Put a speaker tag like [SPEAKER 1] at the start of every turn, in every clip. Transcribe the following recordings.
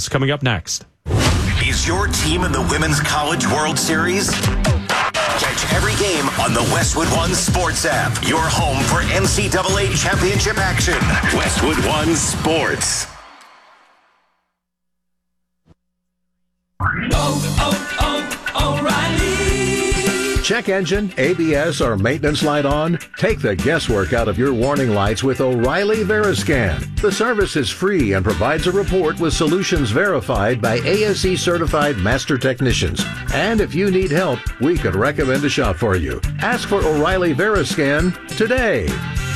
[SPEAKER 1] Sports, coming up next.
[SPEAKER 2] Is your team in the Women's College World Series? Catch every game on the Westwood One Sports app. Your home for NCAA championship action. Westwood One Sports.
[SPEAKER 3] O'Reilly.
[SPEAKER 4] Check engine, ABS, or maintenance light on? Take the guesswork out of your warning lights with O'Reilly Veriscan. The service is free and provides a report with solutions verified by ASE certified master technicians. And if you need help, we could recommend a shop for you. Ask for O'Reilly Veriscan today.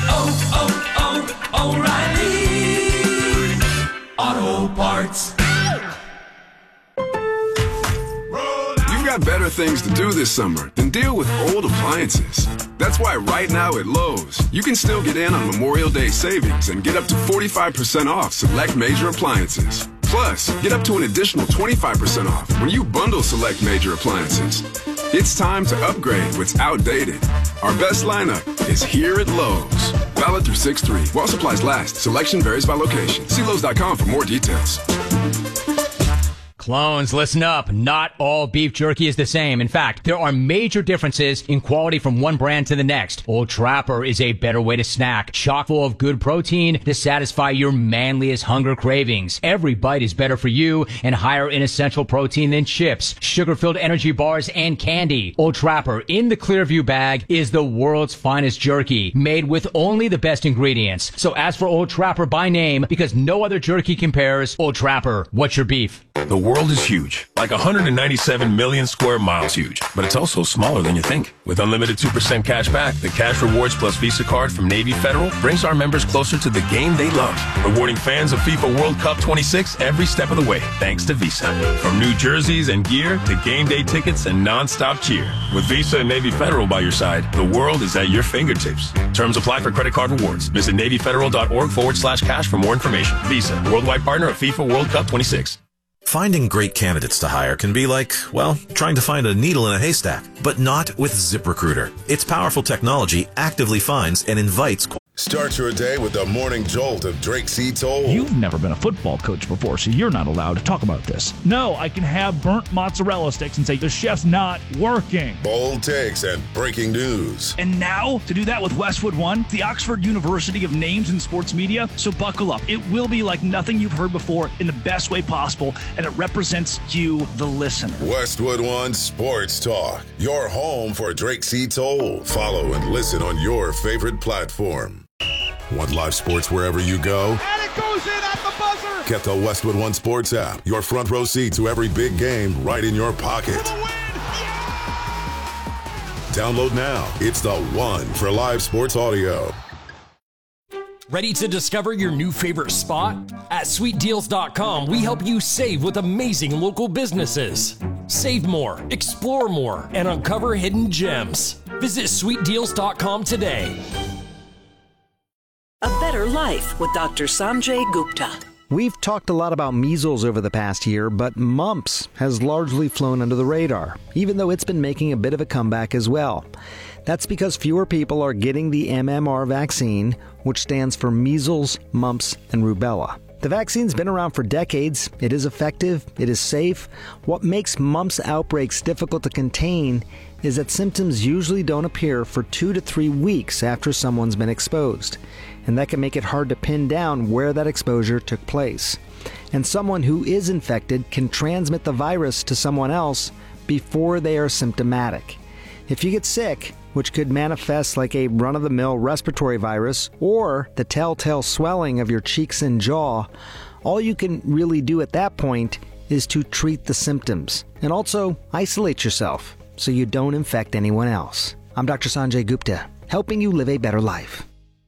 [SPEAKER 3] O'Reilly Auto Parts.
[SPEAKER 5] Got better things to do this summer than deal with old appliances. That's why right now at Lowe's, you can still get in on Memorial Day savings and get up to 45% off select major appliances. Plus, get up to an additional 25% off when you bundle select major appliances. It's time to upgrade what's outdated. Our best lineup is here at Lowe's. Valid through 6/3. While supplies last. Selection varies by location. See Lowe's.com for more details.
[SPEAKER 6] Clones, listen up. Not all beef jerky is the same. In fact, there are major differences in quality from one brand to the next. Old Trapper is a better way to snack, chock full of good protein to satisfy your manliest hunger cravings. Every bite is better for you and higher in essential protein than chips, sugar-filled energy bars, and candy. Old Trapper in the Clearview bag is the world's finest jerky, made with only the best ingredients. So ask for Old Trapper by name because no other jerky compares. Old Trapper, what's your beef?
[SPEAKER 7] The world is huge, like 197 million square miles huge, but it's also smaller than you think. With unlimited 2% cash back, the Cash Rewards Plus Visa card from Navy Federal brings our members closer to the game they love, rewarding fans of FIFA World Cup 26 every step of the way, thanks to Visa. From new jerseys and gear to game day tickets and non-stop cheer. With Visa and Navy Federal by your side, the world is at your fingertips. Terms apply for credit card rewards. Visit NavyFederal.org/cash for more information. Visa, worldwide partner of FIFA World Cup 26.
[SPEAKER 8] Finding great candidates to hire can be like, well, trying to find a needle in a haystack, but not with ZipRecruiter. Its powerful technology actively finds and invites.
[SPEAKER 9] Start your day with the morning jolt of Drake C. Toll.
[SPEAKER 10] You've never been a football coach before, so you're not allowed to talk about this. No, I can have burnt mozzarella sticks and say, the chef's not working.
[SPEAKER 9] Bold takes and breaking news.
[SPEAKER 10] And now, to do that with Westwood One, the Oxford University of names in sports media, so buckle up. It will be like nothing you've heard before in the best way possible, and it represents you, the listener.
[SPEAKER 9] Westwood One Sports Talk, your home for Drake C. Toll. Follow and listen on your favorite platform. Want live sports wherever you go?
[SPEAKER 11] And it goes in at the buzzer!
[SPEAKER 9] Get the Westwood One Sports app. Your front row seat to every big game right in your pocket.
[SPEAKER 11] For the win! Yeah!
[SPEAKER 9] Download now. It's the one for live sports audio.
[SPEAKER 12] Ready to discover your new favorite spot? At SweetDeals.com, we help you save with amazing local businesses. Save more, explore more, and uncover hidden gems. Visit SweetDeals.com today.
[SPEAKER 13] A Better Life with Dr. Sanjay Gupta.
[SPEAKER 14] We've talked a lot about measles over the past year, but mumps has largely flown under the radar, even though it's been making a bit of a comeback as well. That's because fewer people are getting the MMR vaccine, which stands for measles, mumps, and rubella. The vaccine's been around for decades. It is effective. It is safe. What makes mumps outbreaks difficult to contain is that symptoms usually don't appear for 2 to 3 weeks after someone's been exposed. And that can make it hard to pin down where that exposure took place. And someone who is infected can transmit the virus to someone else before they are symptomatic. If you get sick, which could manifest like a run-of-the-mill respiratory virus or the telltale swelling of your cheeks and jaw, all you can really do at that point is to treat the symptoms and also isolate yourself so you don't infect anyone else. I'm Dr. Sanjay Gupta, helping you live a better life.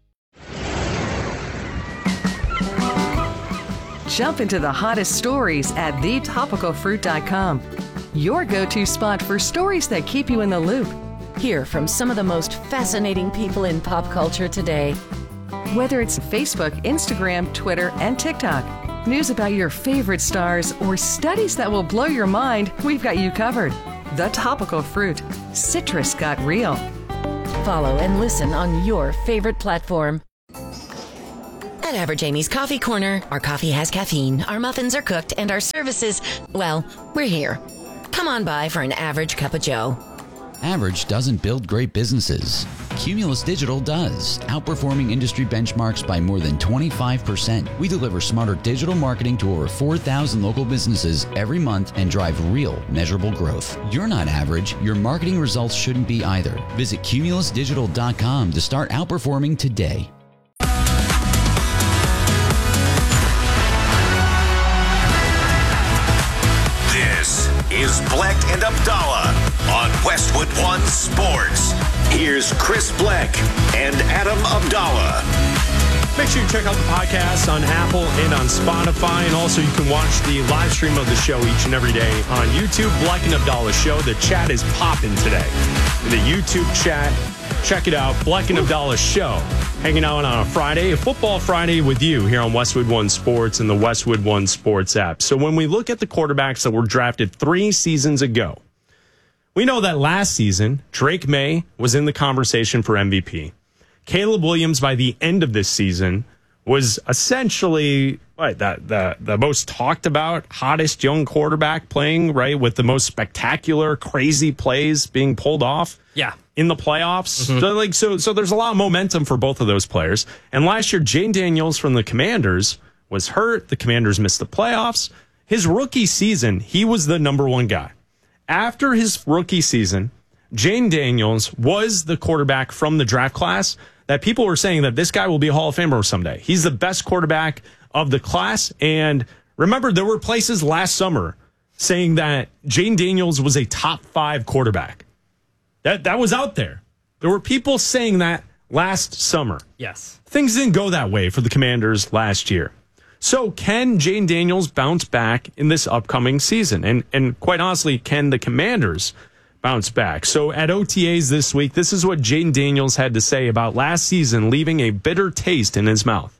[SPEAKER 15] Jump into the hottest stories at thetopicalfruit.com. Your go-to spot for stories that keep you in the loop.
[SPEAKER 16] Hear from some of the most fascinating people in pop culture today.
[SPEAKER 15] Whether it's Facebook, Instagram, Twitter, and TikTok, news about your favorite stars, or studies that will blow your mind, we've got you covered. The Topical Fruit. Citrus got real.
[SPEAKER 16] Follow and listen on your favorite platform. At Average Amy's Coffee Corner, our coffee has caffeine, our muffins are cooked, and our services, well, we're here. Come on by for an average cup of joe.
[SPEAKER 1] Average doesn't build great businesses. Cumulus Digital does, outperforming industry benchmarks by more than 25%. We deliver smarter digital marketing to over 4,000 local businesses every month and drive real, measurable growth. You're not average. Your marketing results shouldn't be either. Visit cumulusdigital.com to start outperforming today.
[SPEAKER 2] This is Bleck and Abdallah on Westwood One Sports. Here's Chris Bleck and Adam Abdallah.
[SPEAKER 17] Make sure you check out the podcast on Apple and on Spotify. And also you can watch the live stream of the show each and every day on YouTube. Bleck and Abdallah Show. The chat is popping today. The YouTube chat. Check it out. Bleck and Abdallah Show. Hanging out on a Friday, a football Friday with you here on Westwood One Sports and the Westwood One Sports app. So when we look at the quarterbacks that were drafted 3 seasons ago, we know that last season, Drake May was in the conversation for MVP. Caleb Williams, by the end of this season, was essentially the most talked about, hottest young quarterback playing, right, with the most spectacular, crazy plays being pulled off.
[SPEAKER 18] Yeah.
[SPEAKER 17] In the playoffs. Mm-hmm. So there's a lot of momentum for both of those players. And last year, Jane Daniels from the Commanders was hurt. The Commanders missed the playoffs. His rookie season, he was the number one guy. After his rookie season, Jane Daniels was the quarterback from the draft class that people were saying that this guy will be a Hall of Famer someday. He's the best quarterback of the class. And remember, there were places last summer saying that Jane Daniels was a top 5 quarterback. That was out there. There were people saying that last summer.
[SPEAKER 18] Yes.
[SPEAKER 17] Things didn't go that way for the Commanders last year. So can Jane Daniels bounce back in this upcoming season? And quite honestly, can the Commanders bounce back? So at OTAs this week, this is what Jane Daniels had to say about last season, leaving a bitter taste in his mouth.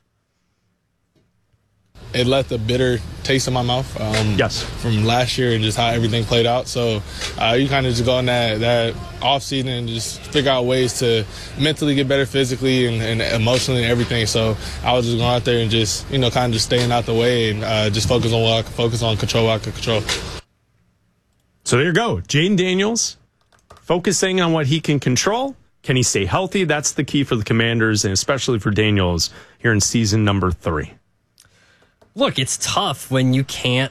[SPEAKER 19] It left a bitter taste in my mouth.
[SPEAKER 17] Yes.
[SPEAKER 19] From last year and just how everything played out. So you kind of just go in that off season and just figure out ways to mentally get better physically and emotionally and everything. So I was just going out there and just, kind of just staying out the way and just focus on what I could focus on, control what I could control.
[SPEAKER 17] So there you go. Jane Daniels focusing on what he can control. Can he stay healthy? That's the key for the Commanders and especially for Daniels here in season number 3.
[SPEAKER 18] Look, it's tough when you can't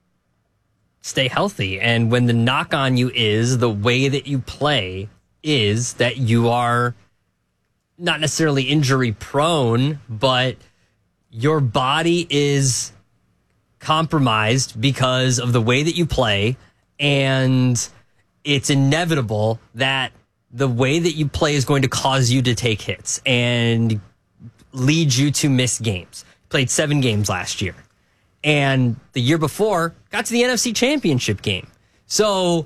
[SPEAKER 18] stay healthy. And when the knock on you is the way that you play is that you are not necessarily injury prone, but your body is compromised because of the way that you play. And it's inevitable that the way that you play is going to cause you to take hits and lead you to miss games. Played 7 games last year. And the year before, got to the NFC Championship game. So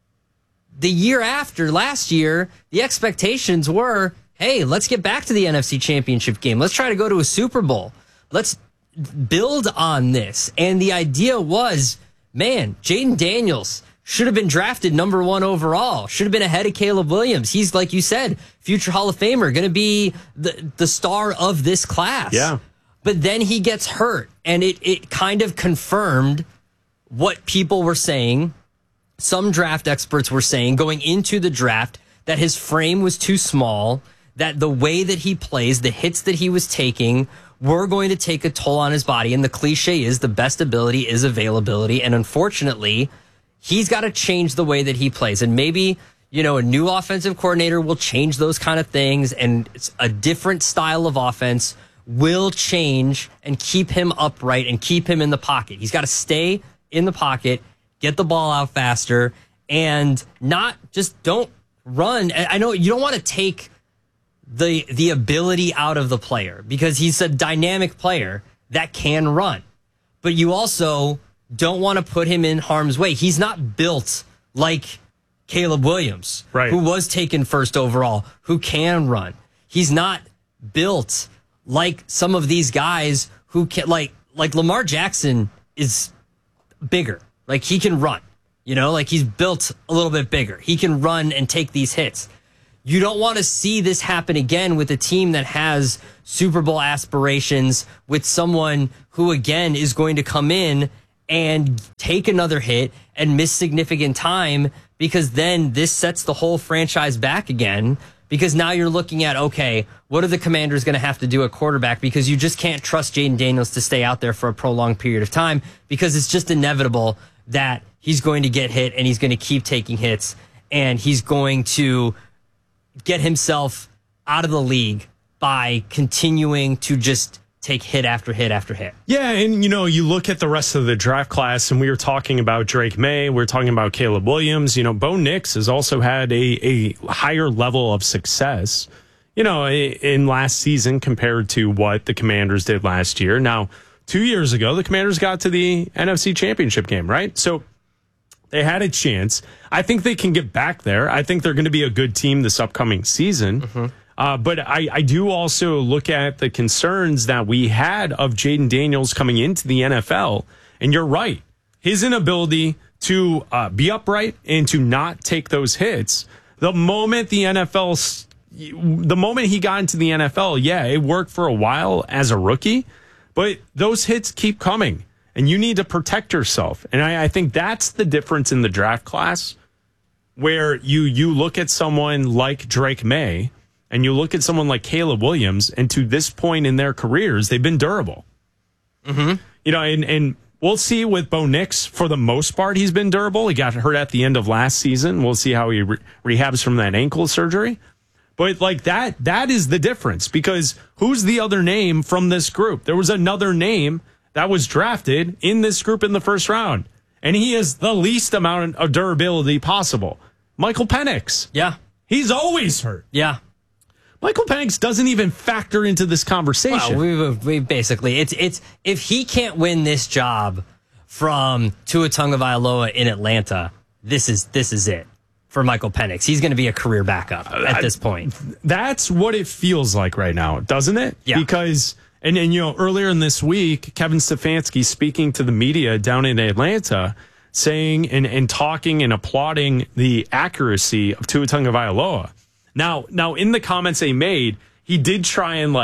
[SPEAKER 18] the year after, last year, the expectations were, hey, let's get back to the NFC Championship game. Let's try to go to a Super Bowl. Let's build on this. And the idea was, man, Jayden Daniels should have been drafted number 1 overall. Should have been ahead of Caleb Williams. He's, like you said, future Hall of Famer, going to be the star of this class.
[SPEAKER 17] Yeah.
[SPEAKER 18] But then he gets hurt, and it kind of confirmed what people were saying. Some draft experts were saying going into the draft that his frame was too small, that the way that he plays, the hits that he was taking were going to take a toll on his body. And the cliche is the best ability is availability. And unfortunately, he's got to change the way that he plays. And maybe, a new offensive coordinator will change those kind of things, and it's a different style of offense will change and keep him upright and keep him in the pocket. He's got to stay in the pocket, get the ball out faster, and not just don't run. I know you don't want to take the ability out of the player because he's a dynamic player that can run. But you also don't want to put him in harm's way. He's not built like Caleb Williams,
[SPEAKER 17] right,
[SPEAKER 18] who was taken first overall, who can run. He's not built like some of these guys who can, like Lamar Jackson is bigger. Like he can run, like he's built a little bit bigger. He can run and take these hits. You don't want to see this happen again with a team that has Super Bowl aspirations, with someone who, again, is going to come in and take another hit and miss significant time, because then this sets the whole franchise back again. Because now you're looking at, okay, what are the Commanders going to have to do at quarterback? Because you just can't trust Jayden Daniels to stay out there for a prolonged period of time, because it's just inevitable that he's going to get hit and he's going to keep taking hits and he's going to get himself out of the league by continuing to just take hit after hit after hit.
[SPEAKER 17] Yeah, and you look at the rest of the draft class, and we were talking about Drake May, we're talking about Caleb Williams. Bo Nix has also had a higher level of success, in last season compared to what the Commanders did last year. Now, 2 years ago, the Commanders got to the NFC Championship game, right? So they had a chance. I think they can get back there. I think they're going to be a good team this upcoming season. Mm-hmm. But I do also look at the concerns that we had of Jayden Daniels coming into the NFL. And you're right. His inability to be upright and to not take those hits. The moment he got into the NFL, yeah, it worked for a while as a rookie, but those hits keep coming. And you need to protect yourself. And I think that's the difference in the draft class, where you look at someone like Drake May and you look at someone like Caleb Williams, and to this point in their careers, they've been durable. Mm-hmm. And we'll see with Bo Nix, for the most part, he's been durable. He got hurt at the end of last season. We'll see how he rehabs from that ankle surgery. But that is the difference, because who's the other name from this group? There was another name that was drafted in this group in the first round, and he has the least amount of durability possible. Michael Penix.
[SPEAKER 18] Yeah.
[SPEAKER 17] He's always hurt.
[SPEAKER 18] Yeah.
[SPEAKER 17] Michael Penix doesn't even factor into this conversation.
[SPEAKER 18] Well, we basically, it's if he can't win this job from Tua Tagovailoa in Atlanta, this is it for Michael Penix. He's going to be a career backup at this point.
[SPEAKER 17] That's what it feels like right now, doesn't it?
[SPEAKER 18] Yeah.
[SPEAKER 17] Because... And earlier in this week, Kevin Stefanski speaking to the media down in Atlanta, saying and talking and applauding the accuracy of Tua Tagovailoa. Now in the comments they made, he did try and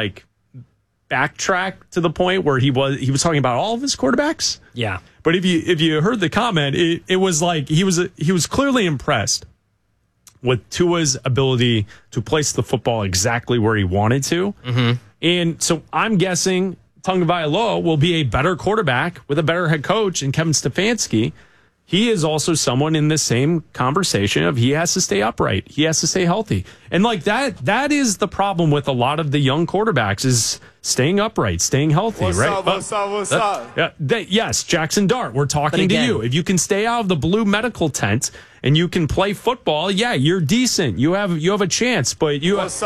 [SPEAKER 17] backtrack to the point where he was talking about all of his quarterbacks.
[SPEAKER 18] Yeah.
[SPEAKER 17] But if you heard the comment, it was like he was clearly impressed with Tua's ability to place the football exactly where he wanted to. Mm-hmm. And so I'm guessing Tagovailoa will be a better quarterback with a better head coach, and Kevin Stefanski, he is also someone in the same conversation of he has to stay upright. He has to stay healthy. And that is the problem with a lot of the young quarterbacks, is staying upright, staying healthy, right?
[SPEAKER 19] What's up?
[SPEAKER 17] Yes, Jackson Dart, we're talking to you. If you can stay out of the blue medical tent and you can play football, yeah, you're decent. You have a chance, but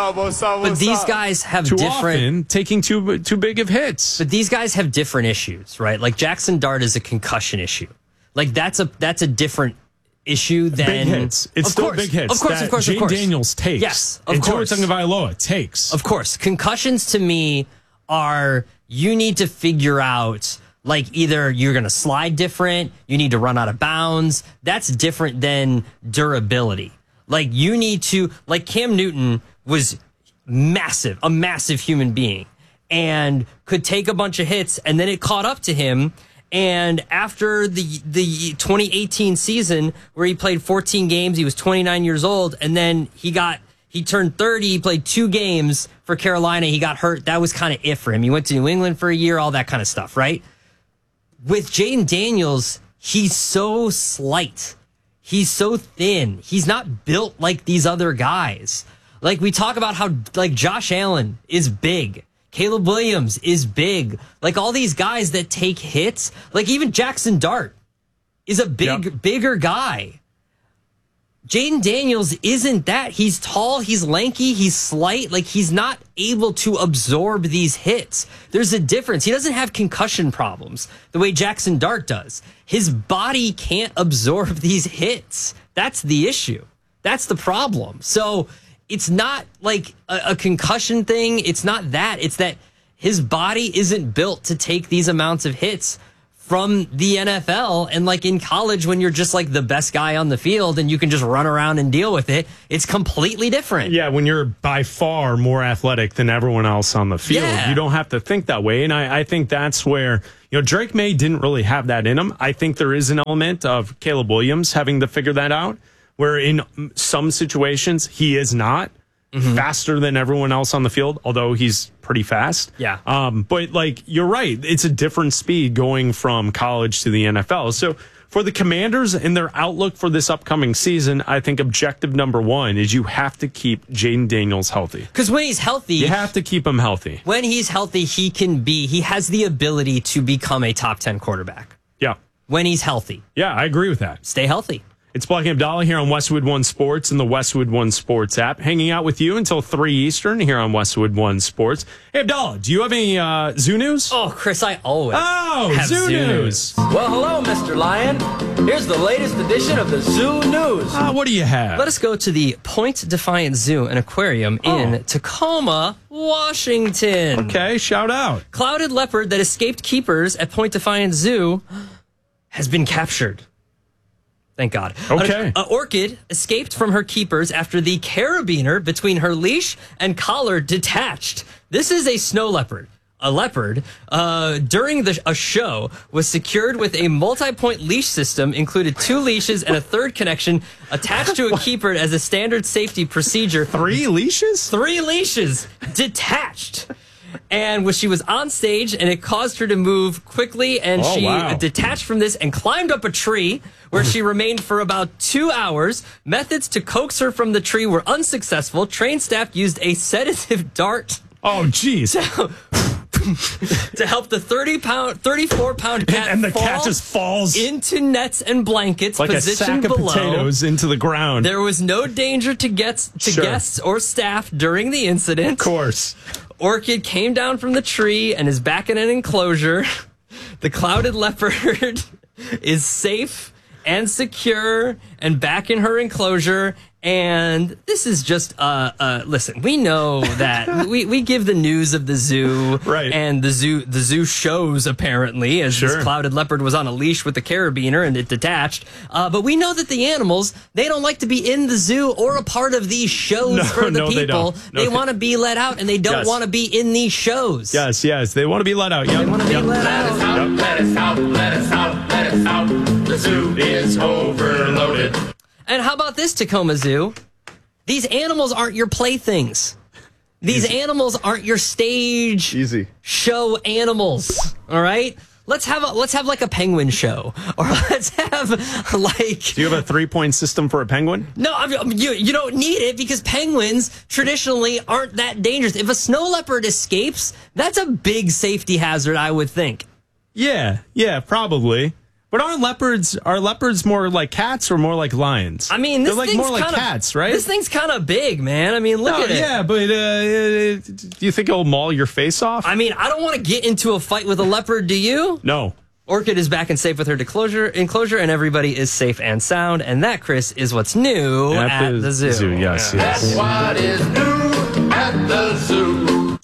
[SPEAKER 18] these guys have
[SPEAKER 17] too
[SPEAKER 18] different
[SPEAKER 17] often taking too big of hits.
[SPEAKER 18] But these guys have different issues, right? Like Jackson Dart is a concussion issue. Like that's a different issue than
[SPEAKER 17] big hits. It's still big hits.
[SPEAKER 18] Of course.
[SPEAKER 17] Jayden Daniels takes.
[SPEAKER 18] Yes,
[SPEAKER 17] of
[SPEAKER 18] course.
[SPEAKER 17] And Tua Tagovailoa takes.
[SPEAKER 18] Of course. Concussions to me are, you need to figure out, either you're going to slide different, you need to run out of bounds. That's different than durability. You need to, Cam Newton was a massive human being, and could take a bunch of hits, and then it caught up to him. And after the 2018 season, where he played 14 games, he was 29 years old, and then he turned 30, he played 2 games for Carolina, he got hurt. That was kind of it for him. He went to New England for a year, all that kind of stuff, right? With Jayden Daniels, he's so slight. He's so thin. He's not built like these other guys. We talk about how, Josh Allen is big. Caleb Williams is big. All these guys that take hits, even Jackson Dart is a bigger guy. Jayden Daniels isn't that. He's tall, he's lanky, he's slight. He's not able to absorb these hits. There's a difference. He doesn't have concussion problems the way Jackson Dart does. His body can't absorb these hits. That's the issue. That's the problem. So it's not a concussion thing. It's not that. It's that his body isn't built to take these amounts of hits from the NFL. And like in college, when you're just like the best guy on the field and you can just run around and deal with it, it's completely different.
[SPEAKER 17] Yeah, when you're by far more athletic than everyone else on the field, you don't have to think that way. And I think that's where, Drake May didn't really have that in him. I think there is an element of Caleb Williams having to figure that out, where in some situations he is not faster than everyone else on the field, although he's pretty fast.
[SPEAKER 18] Yeah.
[SPEAKER 17] But like, you're right. It's a different speed going from college to the NFL. So for the Commanders and their outlook for this upcoming season, I think objective number one is you have to keep Jaden Daniels healthy.
[SPEAKER 18] Because when he's healthy,
[SPEAKER 17] you have to keep him healthy.
[SPEAKER 18] When he's healthy, he has the ability to become a top 10 quarterback.
[SPEAKER 17] Yeah.
[SPEAKER 18] When he's healthy.
[SPEAKER 17] Yeah, I agree with that.
[SPEAKER 18] Stay healthy.
[SPEAKER 17] It's Black and Abdallah here on Westwood One Sports and the Westwood One Sports app. Hanging out with you until 3 Eastern here on Westwood One Sports. Hey, Abdallah, do you have any Zoo news?
[SPEAKER 18] Oh, Chris, I always
[SPEAKER 17] have Zoo news.
[SPEAKER 20] Well, hello, Mr. Lion. Here's the latest edition of the Zoo News.
[SPEAKER 17] What do you have?
[SPEAKER 18] Let us go to the Point Defiant Zoo and Aquarium in Tacoma, Washington.
[SPEAKER 17] Okay, shout out.
[SPEAKER 18] Clouded leopard that escaped keepers at Point Defiant Zoo has been captured. Thank God.
[SPEAKER 17] Okay.
[SPEAKER 18] An orchid escaped from her keepers after the carabiner between her leash and collar detached. This is a snow leopard. A leopard, during a show, was secured with a multi-point leash system, included 2 leashes and a third connection attached to a keeper as a standard safety procedure.
[SPEAKER 17] 3 leashes?
[SPEAKER 18] 3 leashes detached. And she was on stage, and it caused her to move quickly, and she detached from this and climbed up a tree, where she remained for about 2 hours. Methods to coax her from the tree were unsuccessful. Trained staff used a sedative dart.
[SPEAKER 17] Oh, geez.
[SPEAKER 18] To help the 34-pound cat
[SPEAKER 17] and the cat just falls
[SPEAKER 18] into nets and blankets
[SPEAKER 17] like
[SPEAKER 18] positioned
[SPEAKER 17] a sack of
[SPEAKER 18] below.
[SPEAKER 17] potatoes into the ground.
[SPEAKER 18] There was no danger to guests or staff during the incident.
[SPEAKER 17] Of course.
[SPEAKER 18] Orchid came down from the tree and is back in an enclosure. The clouded leopard is safe and secure and back in her enclosure. And this is just, listen, we know that we give the news of the zoo and the zoo shows apparently as this clouded leopard was on a leash with the carabiner and it detached. But we know that the animals, they don't like to be in the zoo or a part of these shows for the people. They want to be let out and they don't want to be in these shows.
[SPEAKER 17] Yes. They want to be let out. Yep.
[SPEAKER 18] They want to be let out.
[SPEAKER 3] Let us out, let us out, let us out. The zoo is overloaded.
[SPEAKER 18] And how about this, Tacoma Zoo? These animals aren't your playthings. These animals aren't your stage show animals. All right? Let's have like a penguin show, or let's have like.
[SPEAKER 17] Do you have a 3-point system for a penguin?
[SPEAKER 18] No, you don't need it because penguins traditionally aren't that dangerous. If a snow leopard escapes, that's a big safety hazard, I would think.
[SPEAKER 17] Yeah, probably. But are leopards more like cats or more like lions?
[SPEAKER 18] I mean,
[SPEAKER 17] they're like more like cats, right?
[SPEAKER 18] This thing's kind of big, man. I mean, look at it.
[SPEAKER 17] Yeah, but do you think it'll maul your face off?
[SPEAKER 18] I mean, I don't want to get into a fight with a leopard, do you?
[SPEAKER 17] No.
[SPEAKER 18] Orchid is back and safe with her enclosure, and everybody is safe and sound. And that, Chris, is what's new at the zoo.
[SPEAKER 17] Yes.
[SPEAKER 3] That's what is new at the zoo.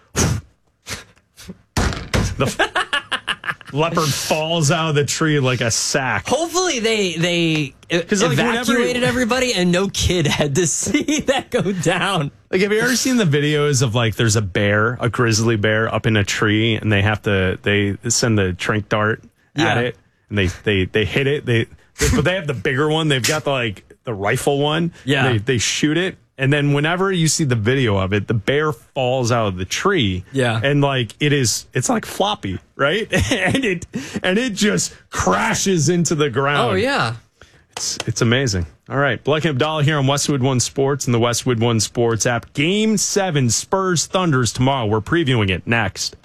[SPEAKER 17] Leopard falls out of the tree like a sack.
[SPEAKER 18] Hopefully they evacuated everybody and no kid had to see that go down.
[SPEAKER 17] Like, have you ever seen the videos of like there's a grizzly bear up in a tree and they send the tranq dart at it and they hit it. But they have the bigger one. They've got the rifle one.
[SPEAKER 18] Yeah.
[SPEAKER 17] They shoot it. And then whenever you see the video of it, the bear falls out of the tree.
[SPEAKER 18] Yeah.
[SPEAKER 17] And it's like floppy, right? and it just crashes into the ground.
[SPEAKER 18] Oh, yeah.
[SPEAKER 17] It's amazing. All right. Black and Abdallah here on Westwood One Sports and the Westwood One Sports app. Game 7, Spurs Thunders tomorrow. We're previewing it next.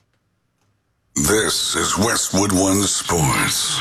[SPEAKER 9] This is Westwood One Sports.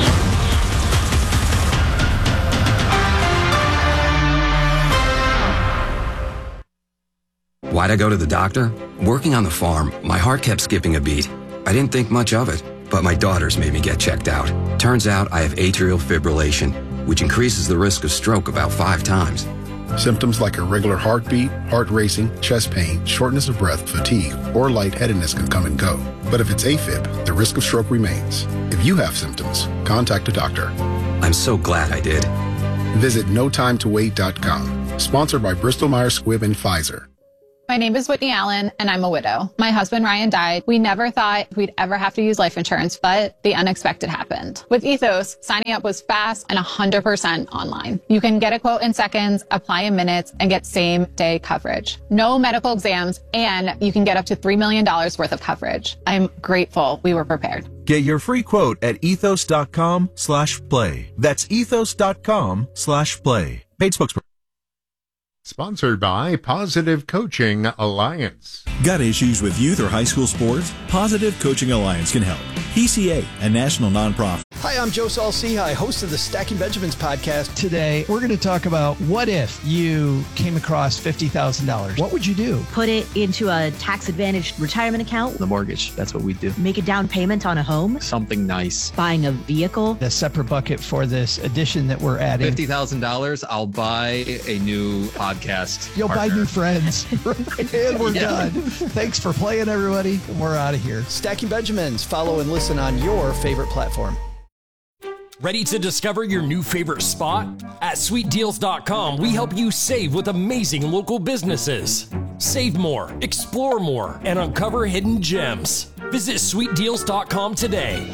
[SPEAKER 21] Why'd I go to the doctor? Working on the farm, my heart kept skipping a beat. I didn't think much of it, but my daughters made me get checked out. Turns out I have atrial fibrillation, which increases the risk of stroke about 5 times.
[SPEAKER 22] Symptoms like irregular heartbeat, heart racing, chest pain, shortness of breath, fatigue, or lightheadedness can come and go. But if it's AFib, the the risk of stroke remains. If you have symptoms, contact a doctor.
[SPEAKER 21] I'm so glad I did.
[SPEAKER 22] Visit notimetowait.com. Sponsored by Bristol Myers Squibb and Pfizer.
[SPEAKER 4] My name is Whitney Allen, and I'm a widow. My husband, Ryan, died. We never thought we'd ever have to use life insurance, but the unexpected happened. With Ethos, signing up was fast and 100% online. You can get a quote in seconds, apply in minutes, and get same-day coverage. No medical exams, and you can get up to $3 million worth of coverage. I'm grateful we were prepared.
[SPEAKER 5] Get your free quote at ethos.com/play. That's ethos.com/play. Paid spokesperson.
[SPEAKER 23] Sponsored by Positive Coaching Alliance.
[SPEAKER 24] Got issues with youth or high school sports? Positive Coaching Alliance can help. PCA, a national nonprofit.
[SPEAKER 25] Hi, I'm Joe Saul-Sehy, host of the Stacking Benjamins podcast.
[SPEAKER 26] Today, we're going to talk about what if you came across $50,000. What would you do?
[SPEAKER 27] Put it into a tax-advantaged retirement account.
[SPEAKER 26] The mortgage, that's what we do.
[SPEAKER 27] Make a down payment on a home.
[SPEAKER 26] Something nice.
[SPEAKER 27] Buying a vehicle.
[SPEAKER 26] A separate bucket for this addition that we're adding.
[SPEAKER 28] $50,000, I'll buy a new podcast.
[SPEAKER 26] You'll
[SPEAKER 28] partner.
[SPEAKER 26] buy new friends. And we're done. Thanks for playing, everybody. We're out of here.
[SPEAKER 25] Stacking Benjamins. Follow and listen on your favorite platform.
[SPEAKER 12] Ready to discover your new favorite spot? At SweetDeals.com, we help you save with amazing local businesses. Save more, explore more, and uncover hidden gems. Visit SweetDeals.com today.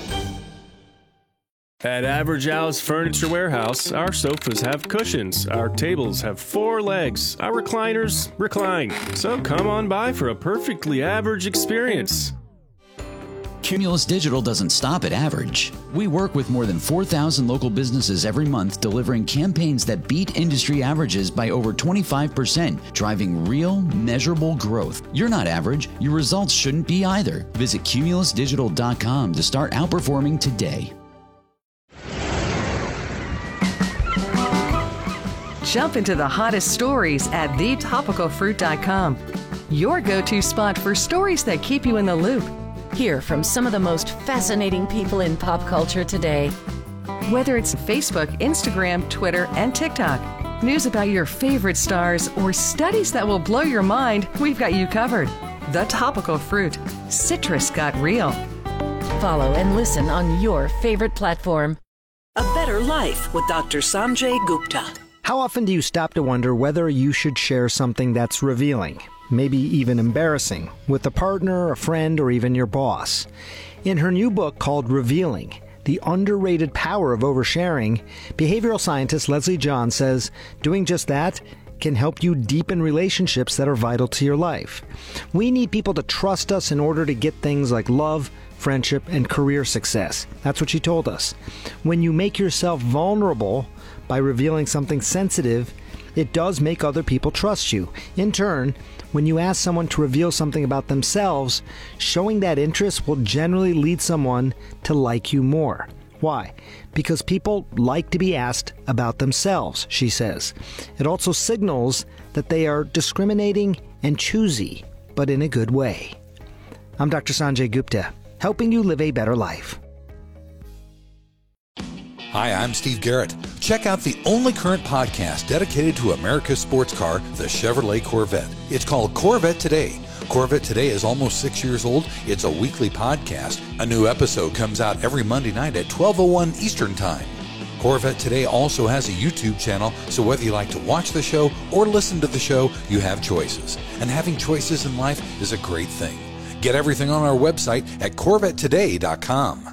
[SPEAKER 29] At Average Al's Furniture Warehouse, our sofas have cushions, our tables have 4 legs, our recliners recline. So come on by for a perfectly average experience.
[SPEAKER 1] Cumulus Digital doesn't stop at average. We work with more than 4,000 local businesses every month, delivering campaigns that beat industry averages by over 25%, driving real, measurable growth. You're not average. Your results shouldn't be either. Visit cumulusdigital.com to start outperforming today.
[SPEAKER 15] Jump into the hottest stories at thetopicalfruit.com. Your go-to spot for stories that keep you in the loop.
[SPEAKER 16] Hear from some of the most fascinating people in pop culture today.
[SPEAKER 15] Whether it's Facebook, Instagram, Twitter, and TikTok, news about your favorite stars, or studies that will blow your mind, we've got you covered. The Topical Fruit. Citrus got real.
[SPEAKER 16] Follow and listen on your favorite platform.
[SPEAKER 13] A Better Life with Dr. Sanjay Gupta.
[SPEAKER 14] How often do you stop to wonder whether you should share something that's revealing, maybe even embarrassing, with a partner, a friend, or even your boss? In her new book called Revealing, The Underrated Power of Oversharing, behavioral scientist Leslie John says doing just that can help you deepen relationships that are vital to your life. We need people to trust us in order to get things like love, friendship, and career success. That's what she told us. When you make yourself vulnerable by revealing something sensitive, it does make other people trust you. In turn, when you ask someone to reveal something about themselves, showing that interest will generally lead someone to like you more. Why? Because people like to be asked about themselves, she says. It also signals that they are discriminating and choosy, but in a good way. I'm Dr. Sanjay Gupta, helping you live a better life.
[SPEAKER 30] Hi, I'm Steve Garrett. Check out the only current podcast dedicated to America's sports car, the Chevrolet Corvette. It's called Corvette Today. Corvette Today is almost 6 years old. It's a weekly podcast. A new episode comes out every Monday night at 12:01 Eastern Time. Corvette Today also has a YouTube channel, so whether you like to watch the show or listen to the show, you have choices. And having choices in life is a great thing. Get everything on our website at CorvetteToday.com.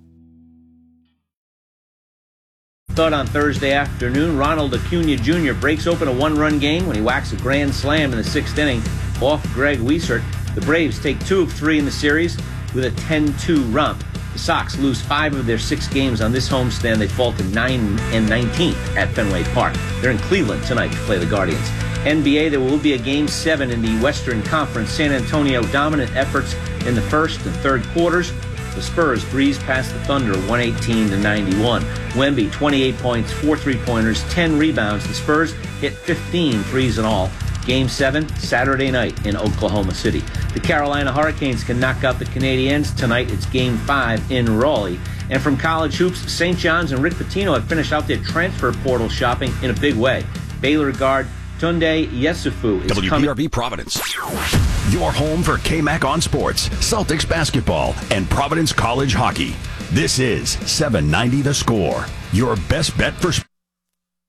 [SPEAKER 31] Thought on Thursday afternoon, Ronald Acuna Jr. breaks open a one-run game when he whacks a grand slam in the 6th inning off Greg Wiesert. The Braves take 2 of 3 in the series with a 10-2 run. The Sox lose 5 of their 6 games on this homestand. They fall to 9 and 19 at Fenway Park. They're in Cleveland tonight to play the Guardians. NBA, there will be a Game 7 in the Western Conference. San Antonio dominant efforts in the first and third quarters. The Spurs breeze past the Thunder 118-91. Wemby, 28 points, 4 3-pointers, 10 rebounds. The Spurs hit 15 threes in all. Game 7, Saturday night in Oklahoma City. The Carolina Hurricanes can knock out the Canadiens. Tonight it's Game 5 in Raleigh. And from college hoops, St. John's and Rick Pitino have finished out their transfer portal shopping in a big way. Baylor guard Tunde Yesufu is
[SPEAKER 2] WPRV Providence. Your home for KMAC on sports, Celtics basketball, and Providence College hockey. This is 790 The Score. Your best bet for sports.